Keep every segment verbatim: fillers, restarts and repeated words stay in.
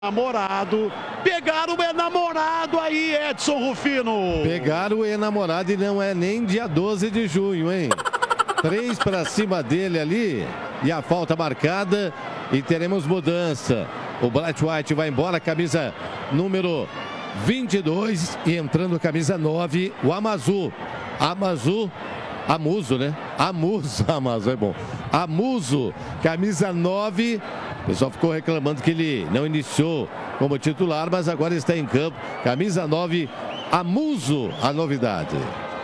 Namorado, pegaram o enamorado aí, Edson Rufino. Pegaram o enamorado e não é nem dia doze de junho, hein? Três para cima dele ali e a falta marcada e teremos mudança. O Bright White vai embora, camisa número vinte e dois e entrando camisa nove, o Amazu. Amazu, Amuso, né? Amuso, Amazu é bom. Amuso, camisa nove. O pessoal ficou reclamando que ele não iniciou como titular, mas agora está em campo. Camisa nove, Amuso, a novidade.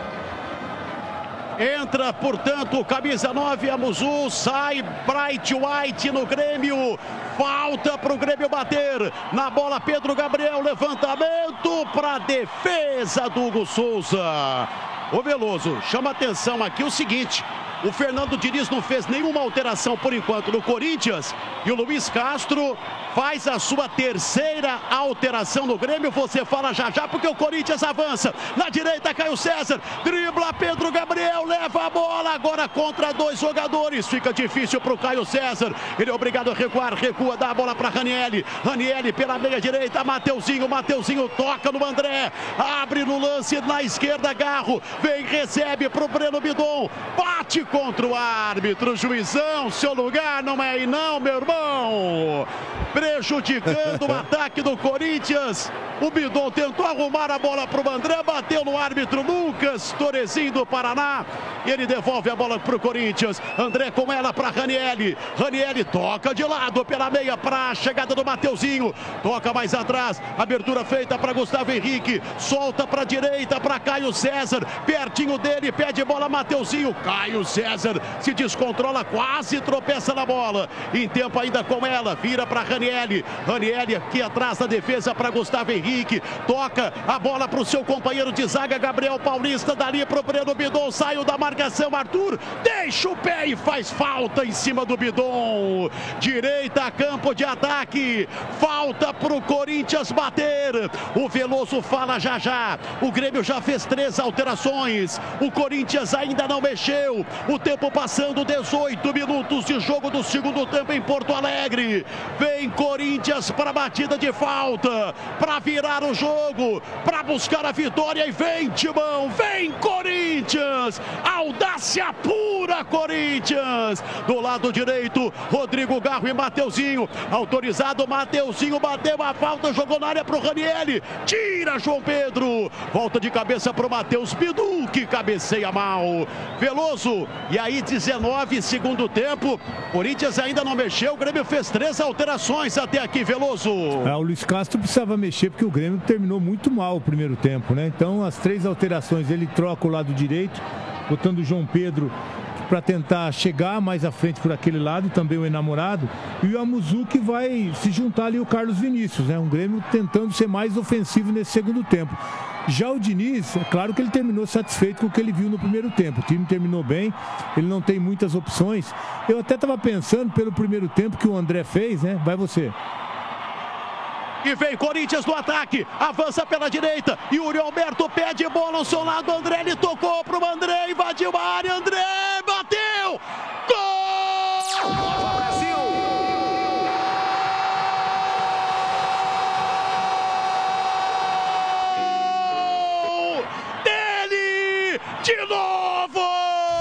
Entra, portanto, camisa nove, Amuzu, sai Bright White no Grêmio. Falta para o Grêmio bater. Na bola, Pedro Gabriel, levantamento para a defesa do Hugo Souza. Ô Veloso, chama atenção aqui o seguinte. O Fernando Diniz não fez nenhuma alteração por enquanto no Corinthians. E o Luiz Castro faz a sua terceira alteração no Grêmio. Você fala já já porque o Corinthians avança. Na direita, Caio César. Dribla Pedro Gabriel. Leva a bola agora contra dois jogadores. Fica difícil para o Caio César. Ele é obrigado a recuar. Recua, dá a bola para Ranieri. Ranieri pela meia direita. Mateuzinho. Mateuzinho toca no André. Abre no lance na esquerda. Garro. Vem, recebe para o Breno Bidon. Bate contra o árbitro. Juizão, seu lugar não é aí não, meu irmão. Prejudicando o ataque do Corinthians. O Bidon tentou arrumar a bola para o André, bateu no árbitro Lucas Torezinho do Paraná. E ele devolve a bola para o Corinthians. André com ela para Ranieri. Ranieri toca de lado pela meia para a chegada do Mateuzinho. Toca mais atrás. Abertura feita para Gustavo Henrique. Solta para a direita para Caio César. Pertinho dele, pede bola Mateuzinho. Caio César se descontrola, quase tropeça na bola. Em tempo ainda com ela, vira para Ranieri. Ranieri aqui atrás da defesa para Gustavo Henrique. Toca a bola para o seu companheiro de zaga, Gabriel Paulista. Dali para o Breno Bidon. Saiu da marcação, Arthur. Deixa o pé e faz falta em cima do Bidon. Direita, campo de ataque. Falta para o Corinthians bater. O Veloso fala já já. O Grêmio já fez três alterações. O Corinthians ainda não mexeu. O tempo passando, dezoito minutos de jogo do segundo tempo em Porto Alegre. Vem Corinthians para a batida de falta, para virar o jogo, para buscar a vitória e vem Timão, vem Corinthians, audácia pura Corinthians. Do lado direito, Rodrigo Garro e Mateuzinho, autorizado, Mateuzinho bateu a falta, jogou na área para o Ranieri, tira João Pedro, volta de cabeça para o Matheus Bidu, que cabeceia mal. Veloso, e aí dezenove, segundo tempo, Corinthians ainda não mexeu, o Grêmio fez três alterações até aqui, Veloso. É, o Luiz Castro precisava mexer porque o Grêmio terminou muito mal o primeiro tempo, né? Então as três alterações, ele troca o lado direito, botando o João Pedro para tentar chegar mais à frente por aquele lado, também o enamorado, e o Amuzu que vai se juntar ali o Carlos Vinícius, né? Um Grêmio tentando ser mais ofensivo nesse segundo tempo. Já o Diniz, é claro que ele terminou satisfeito com o que ele viu no primeiro tempo. O time terminou bem, ele não tem muitas opções. Eu até estava pensando pelo primeiro tempo que o André fez, né? Vai você. E vem Corinthians no ataque, avança pela direita, Yuri Alberto pede bola ao seu lado, André, ele tocou pro André, invadiu a área, André, bateu! Gol! Brasil! Dele! De novo!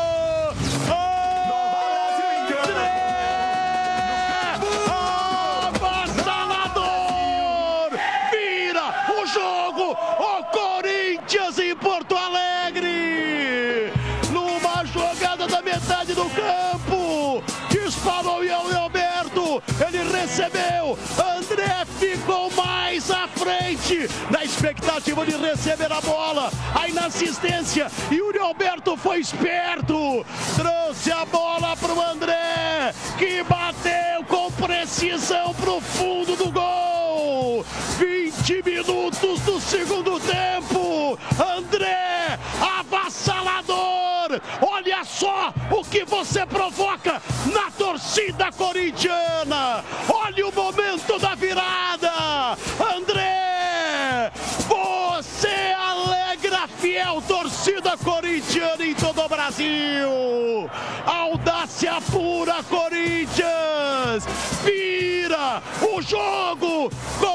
O Corinthians em Porto Alegre, numa jogada da metade do campo, disparou e o Alberto, ele recebeu, André ficou mais à frente, na expectativa de receber a bola, aí na assistência, Yuri Alberto foi esperto, trouxe a bola para o André, que bateu com precisão para o fundo do gol, vinte minutos do segundo tempo, André, avassalador, olha só o que você provoca na torcida corintiana, olha o momento da virada, André, você alegra a fiel torcida corintiana em todo o Brasil, audácia pura Corinthians, vira, o jogo. Gol